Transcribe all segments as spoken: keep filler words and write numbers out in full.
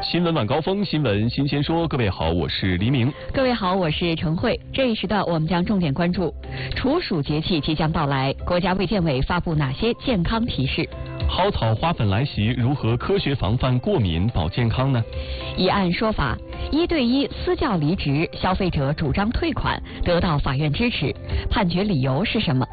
新闻晚高峰，新闻新鲜说。各位好，我是黎明。 各位好，我是陈慧。这一时段我们将重点关注处暑节气即将到来，国家卫健委发布哪些健康提示？ 蒿草花粉来袭，如何科学防范过敏保健康呢？ 一案说法，一对一私教离职，消费者主张退款，得到法院支持，判决理由是什么？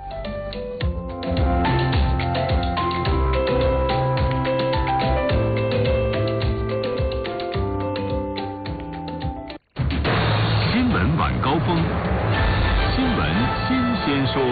新闻晚高峰，新闻新鲜说。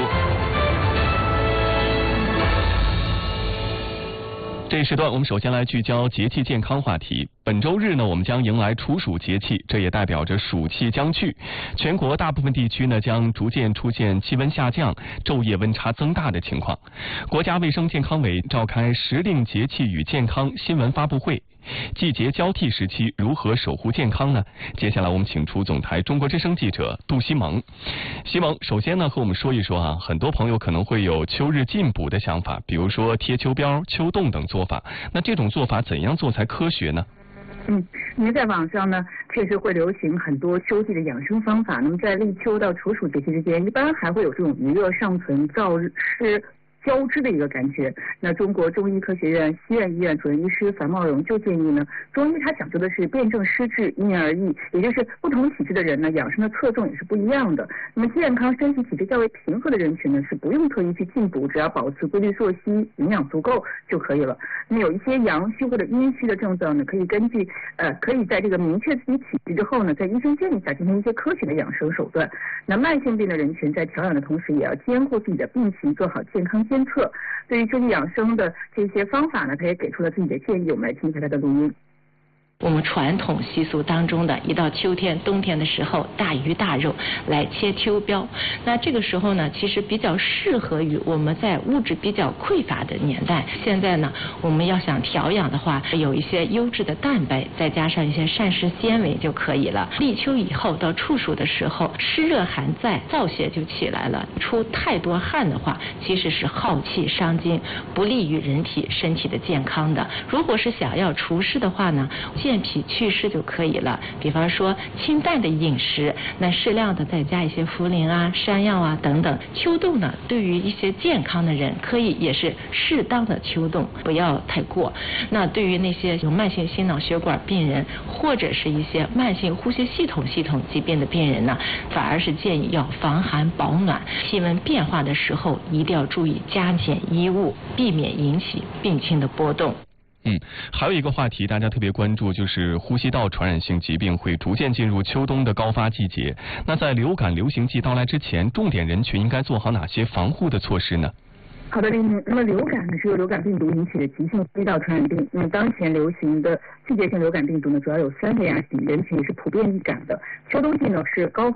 这一时段我们首先来聚焦节气健康话题。本周日呢，我们将迎来处暑节气，这也代表着暑气将去。全国大部分地区呢，将逐渐出现气温下降、昼夜温差增大的情况。国家卫生健康委召开时令节气与健康新闻发布会。季节交替时期如何守护健康呢？接下来我们请出总台中国之声记者杜西蒙。西蒙，首先呢和我们说一说啊，很多朋友可能会有秋日进补的想法，比如说贴秋膘、秋冻等做法。那这种做法怎样做才科学呢？ 嗯，因为在网上呢，确实会流行很多秋季的养生方法。那么在立秋到处暑节气之间，一般还会有这种余热尚存、燥湿交织的一个感觉。那中国中医科学院西苑医院主任医师樊茂荣就建议呢，中医它讲究的是辨证施治，因人而异，也就是不同体质的人呢，养生的侧重也是不一样的。那么健康身体体质较为平和的人群呢，是不用特意去进补，只要保持规律作息，营养足够就可以了。那么有一些阳虚或者阴虚的症状呢，可以根据呃，可以在这个明确自己体质之后呢，在医生建议下进行一些科学的养生手段。那慢性病的人群在调养的同时，也要兼顾自己的病情，做好健康监测。对于秋季养生的这些方法呢，他也给出了自己的建议，我们来听一下他的录音。 我们传统习俗当中的一到秋天、冬天的时候，大鱼大肉来切秋膘。那这个时候呢，其实比较适合于我们在物质比较匮乏的年代。现在呢，我们要想调养的话，有一些优质的蛋白，再加上一些膳食纤维就可以了。立秋以后到处暑的时候，湿热寒在，燥邪就起来了。出太多汗的话，其实是耗气伤筋，不利于人体身体的健康的。如果是想要除湿的话呢，健脾祛湿就可以了。比方说清淡的饮食，那适量的再加一些茯苓啊、山药啊等等。秋冻呢，对于一些健康的人，可以也是适当的秋冻，不要太过。那对于那些有慢性心脑血管病人，或者是一些慢性呼吸系统系统疾病的病人呢，反而是建议要防寒保暖。气温变化的时候，一定要注意加减衣物，避免引起病情的波动。 嗯，还有一个话题大家特别关注，就是呼吸道传染性疾病会逐渐进入秋冬的高发季节。那在流感流行季到来之前，重点人群应该做好哪些防护的措施呢？ 好的，黎明。那么流感呢是由流感病毒引起的急性呼吸道传染病。那么当前流行的季节性流感病毒呢，主要有三个亚型，人群也是普遍易感的。秋冬季呢是高